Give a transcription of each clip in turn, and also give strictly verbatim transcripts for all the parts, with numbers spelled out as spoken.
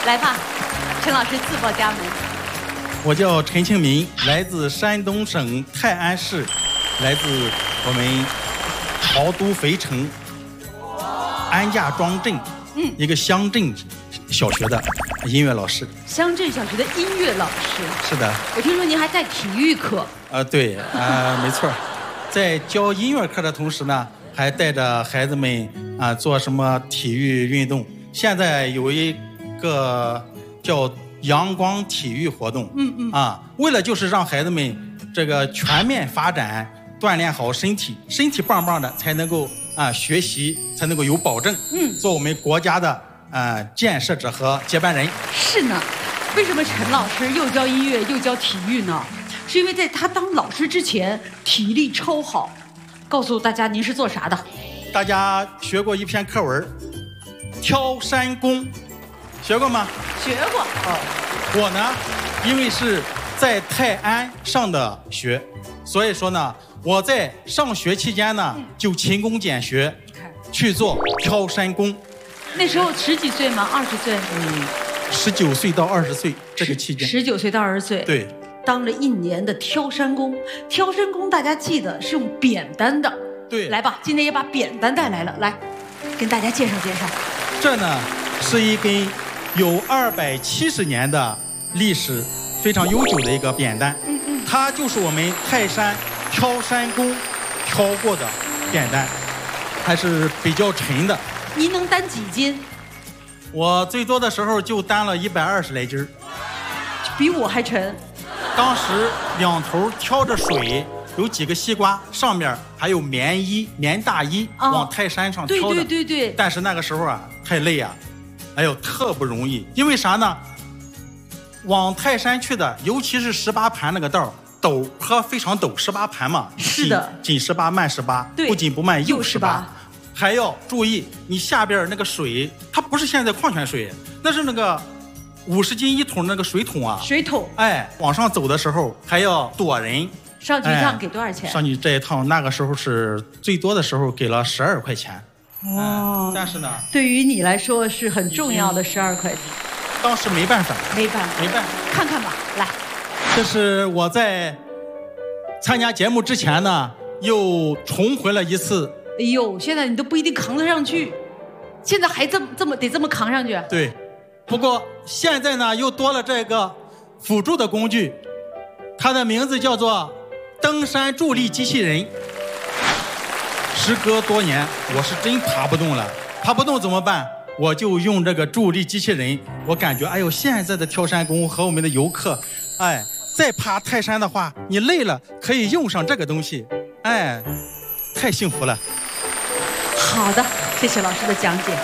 来吧，陈老师自报家门。 我叫陈庆民，来自山东省泰安市，来自我们濠都肥城安家庄镇，嗯，一个乡镇小学的音乐老师。 乡镇小学的音乐老师。 是的。 我听说您还带体育课。 呃，对，啊、呃，没错，在教音乐课的同时呢，还带着孩子们啊、呃、做什么体育运动。现在有一个叫阳光体育活动，嗯嗯啊，为了就是让孩子们这个全面发展，锻炼好身体，身体棒棒的，才能够啊学习才能够有保证，嗯，做我们国家的啊建设者和接班人。 是呢，为什么陈老师又教音乐又教体育呢？是因为在他当老师之前体力超好。告诉大家您是做啥的？ 大家学过一篇课文，挑山功，学过吗？ 学过。 啊，我呢，因为是在泰安上的学，所以说呢，我在上学期间呢，嗯、就勤工俭学，去做挑山功。 那时候十几岁吗？二十岁？ 嗯，十九岁到二十岁这个期间。 十九岁到二十岁。 对。 当了一年的挑山工，挑山工大家记得是用扁担的。 对。来吧，今天也把扁担带来了，来，跟大家介绍介绍。 这呢是一根有二百七十年的历史，非常悠久的一个扁担。嗯嗯。它就是我们泰山挑山工挑过的扁担，还是比较沉的。 您能担几斤？ 我最多的时候就担了一百二十来斤， 比我还沉。 当时两头挑着水，有几个西瓜，上面还有棉衣、棉大衣，哦、往泰山上挑的。 对对对对。 但是那个时候啊，太累啊，哎呦，特不容易。因为啥呢？往泰山去的，尤其是十八盘那个道，陡坡非常陡，十八盘嘛。 是的。 紧十八，慢十八，不紧不慢又十八。还要注意，你下边那个水，它不是现在矿泉水，那是那个。五十斤一桶那个水桶啊， 水桶， 哎，往上走的时候还要躲人。 上去一趟给多少钱？ 上去这一趟那个时候是最多的时候给了十二块钱。哦、嗯，但是呢， 对于你来说是很重要的十二块钱。 当时没办法， 没办法， 没办法。 看看吧，来， 这是我在参加节目之前呢，又重回了一次。 哎呦，现在你都不一定扛得上去，现在还这么这么得这么扛上去？ 对。不过现在呢，又多了这个辅助的工具，它的名字叫做登山助力机器人。时隔多年，我是真爬不动了，爬不动怎么办？我就用这个助力机器人。我感觉，哎呦，现在的挑山工和我们的游客，哎，再爬泰山的话，你累了可以用上这个东西，哎，太幸福了。 好的，谢谢老师的讲解。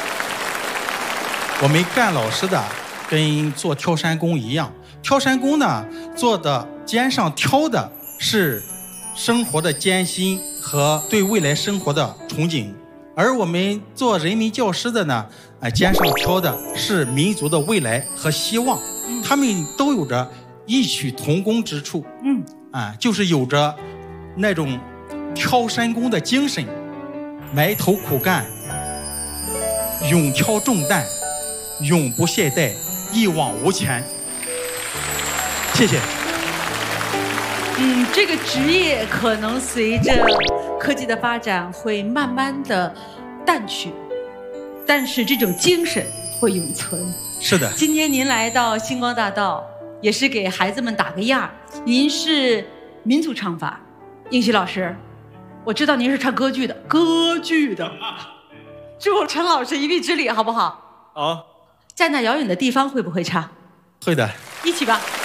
我们干老师的跟做挑山工一样，挑山工呢做的肩上挑的是生活的艰辛和对未来生活的憧憬，而我们做人民教师的呢，啊肩上挑的是民族的未来和希望，他们都有着异曲同工之处，嗯啊，就是有着那种挑山工的精神，埋头苦干，勇挑重担。永不懈怠，一往无前。谢谢。 嗯，这个职业可能随着科技的发展会慢慢的淡去，但是这种精神会永存。 是的。 今天您来到星光大道，也是给孩子们打个样。您是民族唱法，应希老师，我知道您是唱歌剧的，歌剧的。祝陈老师一臂之力，好不好？ 好。 在那遥远的地方会不会唱？ 会的。 一起吧。